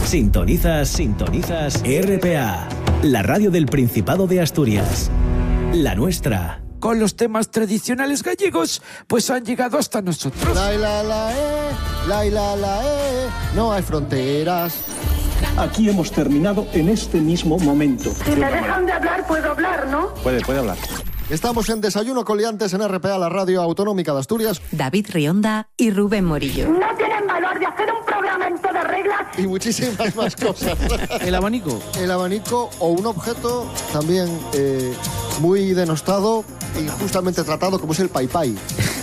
Sintonizas RPA, la radio del Principado de Asturias. La nuestra. Con los temas tradicionales gallegos, pues han llegado hasta nosotros. No hay fronteras. Aquí hemos terminado en este mismo momento. Si me dejan de hablar, puedo hablar, ¿no? Puede hablar. Estamos en Desayuno con Liantes en RPA, la radio autonómica de Asturias. David Rionda y Rubén Morillo. No tienen valor de hacer un programa en toda regla. Y muchísimas más cosas. El abanico. El abanico o un objeto también muy denostado y justamente tratado como es el paipai.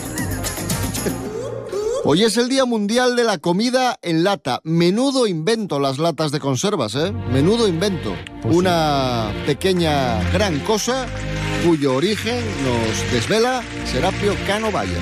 Hoy es el Día Mundial de la Comida en Lata. Menudo invento las latas de conservas, ¿eh? Menudo invento. Pues una pequeña gran cosa cuyo origen nos desvela Serapio Cano Bayer.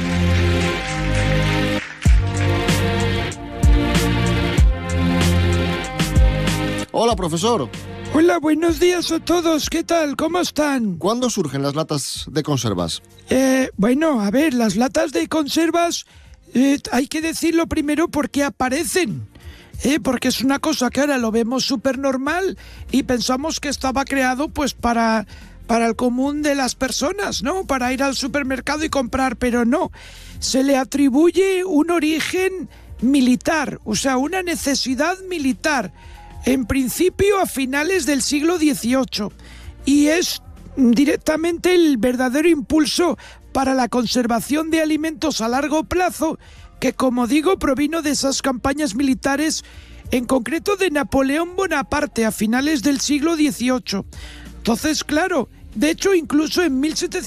Hola, profesor. Hola, buenos días a todos. ¿Qué tal? ¿Cómo están? ¿Cuándo surgen las latas de conservas? Bueno, a ver, las latas de conservas hay que decirlo primero porque aparecen. Porque es una cosa que ahora lo vemos súper normal y pensamos que estaba creado pues para el común de las personas, ¿no? Para ir al supermercado y comprar, pero no. Se le atribuye un origen militar, o sea, una necesidad militar. En principio a finales del siglo XVIII, y es directamente el verdadero impulso para la conservación de alimentos a largo plazo, que como digo provino de esas campañas militares, en concreto de Napoleón Bonaparte a finales del siglo XVIII. Entonces, claro, de hecho incluso en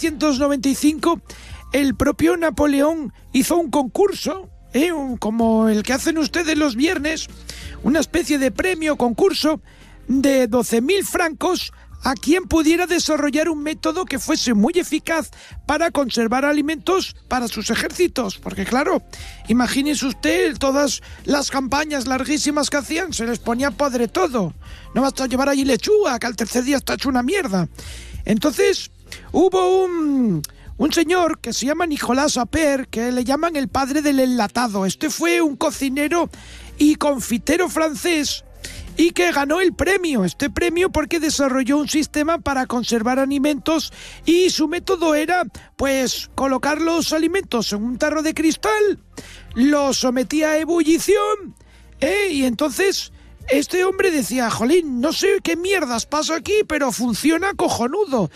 1795 el propio Napoleón hizo un concurso, como el que hacen ustedes los viernes, una especie de premio concurso de 12.000 francos a quien pudiera desarrollar un método que fuese muy eficaz para conservar alimentos para sus ejércitos. Porque claro, imagínese usted todas las campañas larguísimas que hacían, se les ponía podre todo. No basta llevar allí lechuga, que al tercer día está hecho una mierda. Entonces hubo un señor que se llama Nicolas Appert, que le llaman el padre del enlatado. Este fue un cocinero y confitero francés y que ganó el premio, este premio porque desarrolló un sistema para conservar alimentos y su método era pues colocar los alimentos en un tarro de cristal, los sometía a ebullición y entonces este hombre decía, jolín, no sé qué mierdas pasa aquí, pero funciona cojonudo,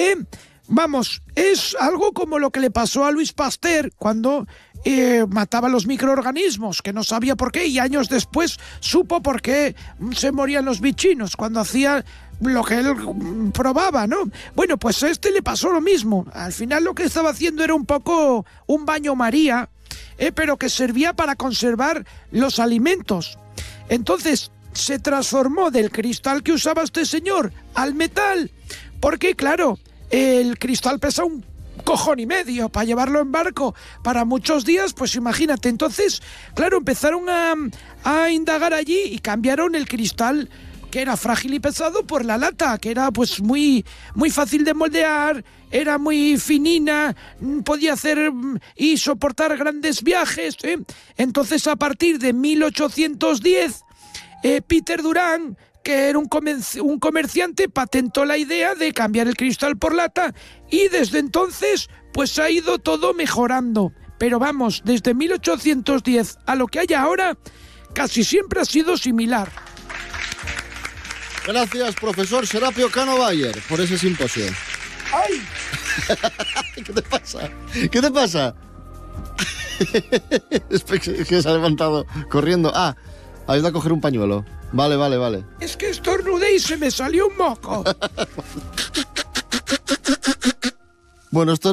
Vamos, es algo como lo que le pasó a Louis Pasteur cuando mataba los microorganismos, que no sabía por qué, y años después supo por qué se morían los bichinos cuando hacía lo que él probaba, ¿no? Bueno, pues a este le pasó lo mismo. Al final lo que estaba haciendo era un poco un baño María, pero que servía para conservar los alimentos. Entonces se transformó del cristal que usaba este señor al metal, porque claro, el cristal pesa un cojón y medio para llevarlo en barco para muchos días, pues imagínate. Entonces, claro, empezaron a indagar allí y cambiaron el cristal, que era frágil y pesado, por la lata, que era pues muy, muy fácil de moldear, era muy finina, podía hacer y soportar grandes viajes. Entonces, a partir de 1810, Peter Durand, que era un comerciante, patentó la idea de cambiar el cristal por lata y desde entonces pues ha ido todo mejorando. Pero vamos, desde 1810 a lo que hay ahora, casi siempre ha sido similar. Gracias, profesor Serapio Cano Bayer, por ese simposio. ¡Ay! ¿Qué te pasa? ¿Qué te pasa? Es que se ha levantado corriendo. Ha ido a coger un pañuelo. Vale. Es que estornudé y se me salió un moco. Bueno, esto